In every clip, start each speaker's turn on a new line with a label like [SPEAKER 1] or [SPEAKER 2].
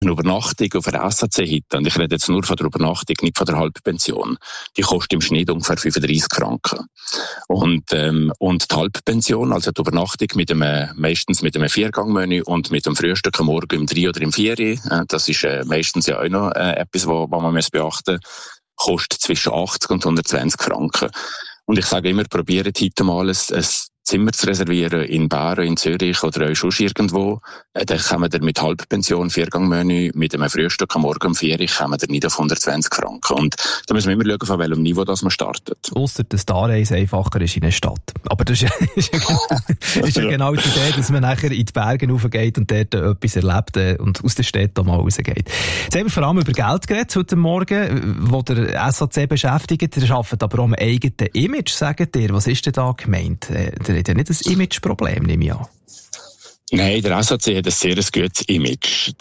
[SPEAKER 1] Eine Übernachtung auf einer SAC-Hütte, und ich rede jetzt nur von der Übernachtung, nicht von der Halbpension, die kostet im Schnitt ungefähr 35 Franken. Und die Halbpension, also die Übernachtung meistens mit einem Viergangmenü und mit dem Frühstück am Morgen im 3 oder im 4, das ist meistens ja auch noch etwas, was man beachten muss, kostet zwischen 80 und 120 Franken. Und ich sage immer, probiert heute mal ein Zimmer zu reservieren in Bären, in Zürich oder auch sonst irgendwo. Dann kommen wir mit Halbpension, Viergangmenü, mit einem Frühstück am Morgen um 4 kommen wir nicht auf 120 Franken. Und da müssen wir immer schauen, von welchem Niveau das man startet.
[SPEAKER 2] Ausser, dass die Anreise einfacher ist in eine Stadt. Aber das ist ja genau die Idee, dass man nachher in die Berge raufgeht und dort etwas erlebt und aus der Stadt auch mal rausgeht. Jetzt haben wir vor allem über Geld geredet heute Morgen, wo der SAC beschäftigt. Der arbeitet aber auch am eigenen Image, sagt ihr. Was ist denn da gemeint? Der hat ja nicht ein Imageproblem, nehme ich an.
[SPEAKER 1] Nein, der SAC hat ein sehr gutes Image.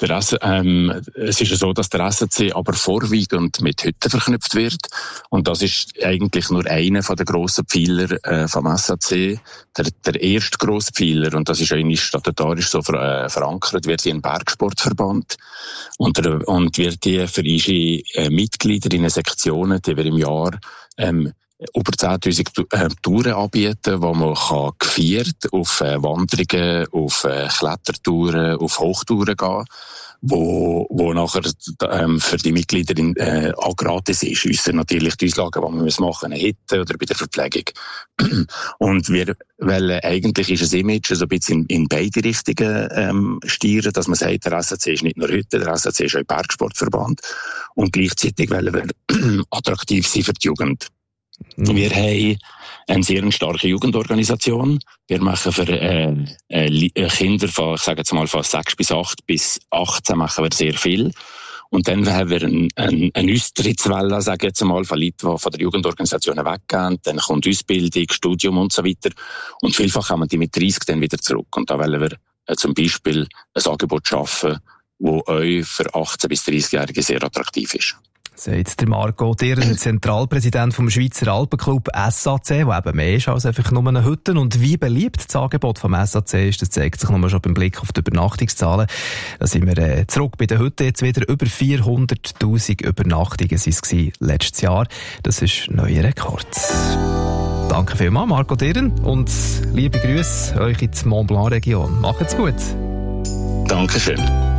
[SPEAKER 1] Es ist ja so, dass der SAC aber vorwiegend mit Hütten verknüpft wird. Und das ist eigentlich nur einer der grossen Pfeiler vom SAC. Der erste grosse Pfeiler, und das ist eigentlich statutarisch so verankert, wird ein Bergsportverband. Und wird die für ihre Mitglieder in Sektionen, die wir im Jahr über 10.000 Touren anbieten, wo man geführt auf Wanderungen, auf Klettertouren, auf Hochtouren gehen, wo nachher für die Mitglieder auch gratis ist. Ausser natürlich die Auslagen, die man machen muss, Hütte oder bei der Verpflegung. Und wir wollen, eigentlich ist das Image so ein bisschen in beide Richtungen steuern, dass man sagt, der SAC ist nicht nur Hütte, der SAC ist auch Bergsportverband. Und gleichzeitig wollen wir attraktiv sein für die Jugend. Wir haben eine sehr starke Jugendorganisation. Wir machen für Kinder von, ich sage jetzt mal, von 6 bis 8 bis 18 machen wir sehr viel. Und dann haben wir eine Austrittswelle, sage ich jetzt mal, von Leuten, die von der Jugendorganisation weggehen. Dann kommt Ausbildung, Studium und so weiter. Und vielfach kommen die mit 30 dann wieder zurück. Und da wollen wir zum Beispiel ein Angebot schaffen, das euch für 18- bis 30-Jährige sehr attraktiv ist.
[SPEAKER 2] Sagt der Marco Dirren, Zentralpräsident vom Schweizer Alpenclub SAC, der eben mehr ist als einfach nur eine Hütte. Und wie beliebt das Angebot vom SAC ist, das zeigt sich nochmal schon beim Blick auf die Übernachtungszahlen. Da sind wir zurück bei der Hütte jetzt wieder. Über 400'000 Übernachtungen waren es letztes Jahr. Das ist ein neuer Rekord. Danke vielmals, Marco Dirren. Und liebe Grüße euch in die Mont Blanc Region. Macht's gut.
[SPEAKER 1] Dankeschön.